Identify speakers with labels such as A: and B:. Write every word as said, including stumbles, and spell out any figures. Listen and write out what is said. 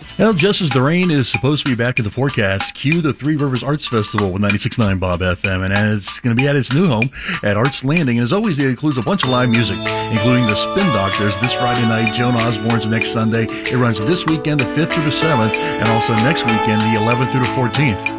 A: Well, just as the rain is supposed to be back in the forecast, cue the Three Rivers Arts Festival with ninety-six point nine Bob F M. And it's going to be at its new home at Arts Landing. And as always, it includes a bunch of live music, including the Spin Doctors this Friday night, Joan Osborne's next Sunday. It runs this weekend, the fifth through the seventh, and also next weekend, the eleventh through the fourteenth.